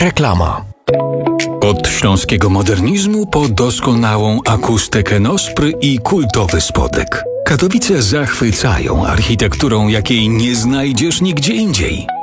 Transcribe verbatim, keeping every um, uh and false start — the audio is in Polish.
Reklama. Od śląskiego modernizmu po doskonałą akustykę Nospry i kultowy spodek. Katowice zachwycają architekturą, jakiej nie znajdziesz nigdzie indziej.